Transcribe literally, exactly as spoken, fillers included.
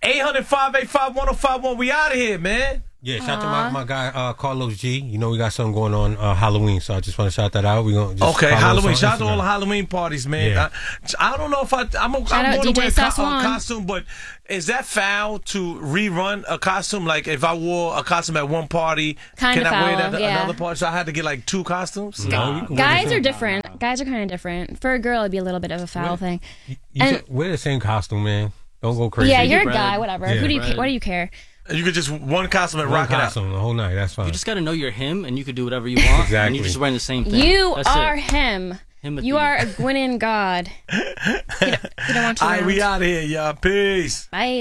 eight hundred, five eight five, one oh five one. We out of here, man. Yeah, shout out to my, my guy, uh, Carlos G. You know, we got something going on uh, Halloween, so I just want to shout that out. We gonna just Okay, Halloween. Shout out to Instagram. all the Halloween parties, man. Yeah. I, I don't know if I, I'm, I'm out going D J to wear a co- Saswan. uh, costume, but is that foul to rerun a costume? Like, if I wore a costume at one party, Kinda can I wear foul, that at yeah. another party? So I had to get like two costumes? No, you can wear the Guys same- are different. Guys are kind of different. For a girl, it'd be a little bit of a foul thing. You And- should wear the same costume, man. Don't go crazy. Yeah, you're a Brad. guy. Whatever. Yeah. Who do you? Brad. What do you care? You could just one costume and One rock it out. costume the whole night. That's fine. You just got to know you're him, and you could do whatever you want. Exactly. And you're just wearing the same thing. You That's are it. him. Himothy. You are a Gwynn God. You don't, you don't want to. All right, we out of here, y'all. Peace. Bye.